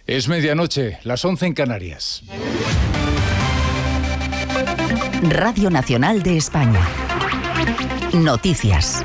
Es medianoche, las 11 en Canarias. Radio Nacional de España. Noticias.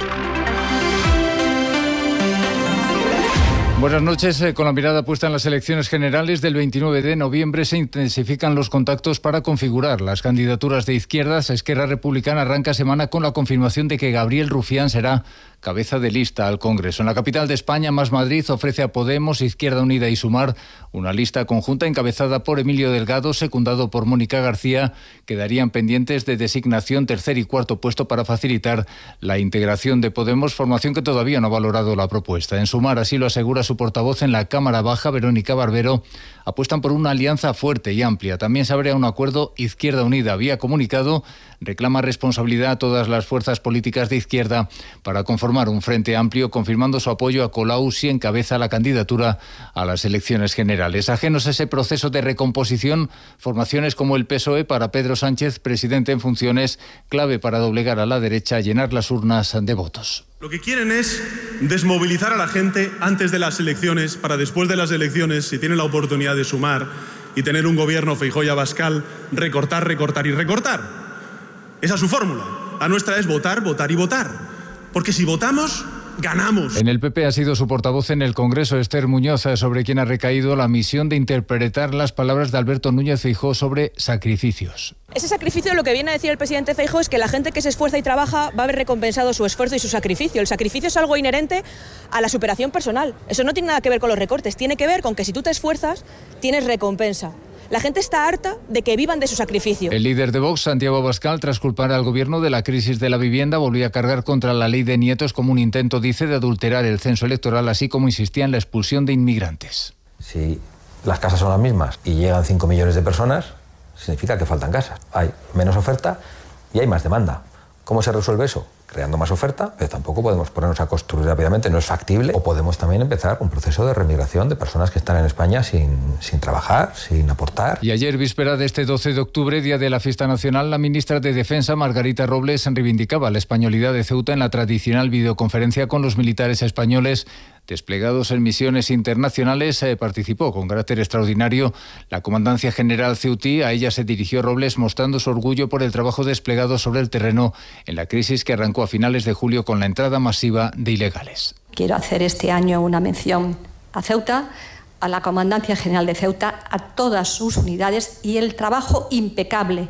Buenas noches. Con la mirada puesta en las elecciones generales del 29 de noviembre se intensifican los contactos para configurar las candidaturas de izquierdas. Esquerra Republicana arranca semana con la confirmación de que Gabriel Rufián será cabeza de lista al Congreso. En la capital de España, Más Madrid ofrece a Podemos, Izquierda Unida y Sumar una lista conjunta encabezada por Emilio Delgado, secundado por Mónica García. Quedarían pendientes de designación tercer y cuarto puesto para facilitar la integración de Podemos, formación que todavía no ha valorado la propuesta. En Sumar, así lo asegura su portavoz en la Cámara Baja, Verónica Barbero, apuestan por una alianza fuerte y amplia. También se abre un acuerdo Izquierda Unida. Vía comunicado, reclama responsabilidad a todas las fuerzas políticas de izquierda para conformar un frente amplio, confirmando su apoyo a Colau si encabeza la candidatura a las elecciones generales. Ajenos a ese proceso de recomposición, formaciones como el PSOE para Pedro Sánchez, presidente en funciones, clave para doblegar a la derecha, llenar las urnas de votos. Lo que quieren es desmovilizar a la gente antes de las elecciones, para después de las elecciones, si tienen la oportunidad de sumar y tener un gobierno Feijóo y Abascal, recortar, recortar y recortar. Esa es su fórmula. La nuestra es votar, votar y votar. Porque si votamos, ganamos. En el PP ha sido su portavoz en el Congreso, Esther Muñoz, sobre quien ha recaído la misión de interpretar las palabras de Alberto Núñez Feijóo sobre sacrificios. Ese sacrificio, lo que viene a decir el presidente Feijóo, es que la gente que se esfuerza y trabaja va a haber recompensado su esfuerzo y su sacrificio. El sacrificio es algo inherente a la superación personal. Eso no tiene nada que ver con los recortes, tiene que ver con que si tú te esfuerzas, tienes recompensa. La gente está harta de que vivan de su sacrificio. El líder de Vox, Santiago Abascal, tras culpar al gobierno de la crisis de la vivienda, volvió a cargar contra la ley de nietos como un intento, dice, de adulterar el censo electoral, así como insistía en la expulsión de inmigrantes. Si las casas son las mismas y llegan 5 millones de personas, significa que faltan casas. Hay menos oferta y hay más demanda. ¿Cómo se resuelve eso? Creando más oferta, pero tampoco podemos ponernos a construir rápidamente, no es factible. O podemos también empezar un proceso de remigración de personas que están en España sin trabajar, sin aportar. Y ayer, víspera de este 12 de octubre, día de la fiesta nacional, la ministra de Defensa, Margarita Robles, reivindicaba la españolidad de Ceuta en la tradicional videoconferencia con los militares españoles desplegados en misiones internacionales. Participó con carácter extraordinario la Comandancia General ceutí. A ella se dirigió Robles mostrando su orgullo por el trabajo desplegado sobre el terreno en la crisis que arrancó a finales de julio con la entrada masiva de ilegales. Quiero hacer este año una mención a Ceuta, a la Comandancia General de Ceuta, a todas sus unidades y el trabajo impecable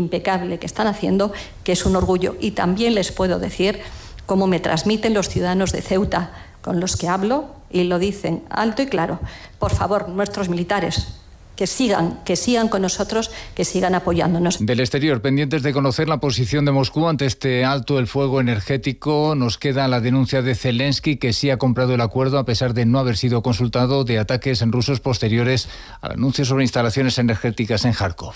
que están haciendo, que es un orgullo. Y también les puedo decir cómo me transmiten los ciudadanos de Ceuta con los que hablo y lo dicen alto y claro. Por favor, nuestros militares, que sigan con nosotros, que sigan apoyándonos. Del exterior, pendientes de conocer la posición de Moscú ante este alto el fuego energético, nos queda la denuncia de Zelensky, que sí ha comprado el acuerdo a pesar de no haber sido consultado de ataques rusos posteriores al anuncio sobre instalaciones energéticas en Kharkov.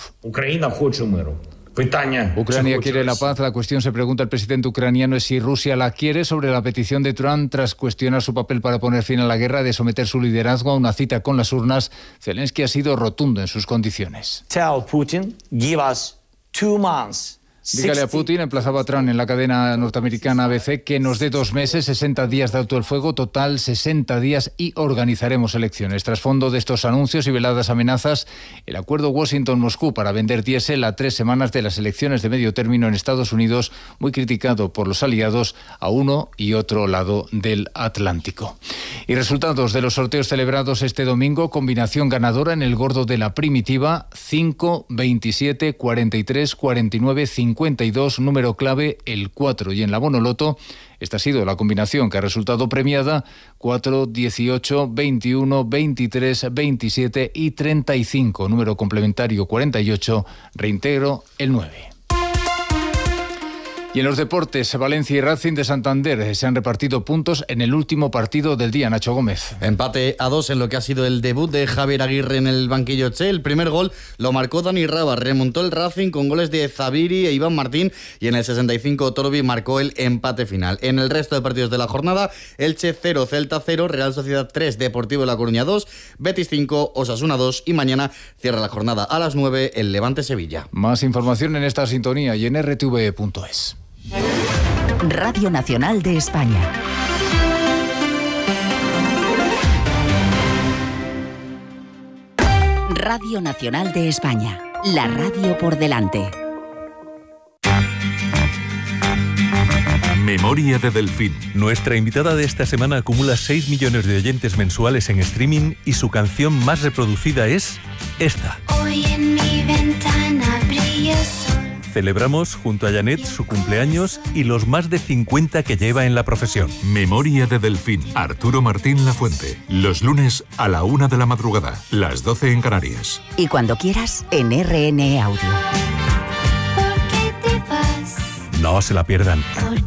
Ucrania quiere la paz. La cuestión, se pregunta el presidente ucraniano, es si Rusia la quiere. Sobre la petición de Trump, tras cuestionar su papel para poner fin a la guerra, de someter su liderazgo a una cita con las urnas, Zelensky ha sido rotundo en sus condiciones. Tell Putin, give us 2 months. Dígale a Putin, emplazaba a Trump en la cadena norteamericana ABC, que nos dé 2 meses, 60 días de alto el fuego, total 60 días y organizaremos elecciones. Trasfondo de estos anuncios y veladas amenazas, el acuerdo Washington-Moscú para vender diésel a 3 semanas de las elecciones de medio término en Estados Unidos, muy criticado por los aliados a uno y otro lado del Atlántico. Y resultados de los sorteos celebrados este domingo, combinación ganadora en el gordo de la primitiva, 5, 27, 43, 49, 52, número clave el 4, y en la Bonoloto esta ha sido la combinación que ha resultado premiada: 4, 18, 21, 23, 27 y 35, número complementario 48, reintegro el 9. Y en los deportes, Valencia y Racing de Santander se han repartido puntos en el último partido del día. Nacho Gómez. Empate a 2 en lo que ha sido el debut de Javier Aguirre en el banquillo Che. El primer gol lo marcó Dani Raba, remontó el Racing con goles de Zabiri e Iván Martín, y en el 65 Torbi marcó el empate final. En el resto de partidos de la jornada, Elche 0, Celta 0, Real Sociedad 3, Deportivo de La Coruña 2, Betis 5, Osasuna 2, y mañana cierra la jornada a las 9 el Levante Sevilla. Más información en esta sintonía y en rtve.es. Radio Nacional de España. Radio Nacional de España. La radio por delante. Memoria de Delfín. Nuestra invitada de esta semana acumula 6 millones de oyentes mensuales en streaming y su canción más reproducida es esta. Hoy en mi ventana brilla el sol. Celebramos junto a Janet su cumpleaños y los más de 50 que lleva en la profesión. Memoria de Delfín. Arturo Martín Lafuente. Los lunes a la 1 de la madrugada, las 12 en Canarias. Y cuando quieras, en RN Audio. ¿Por qué te vas? No se la pierdan. ¿Por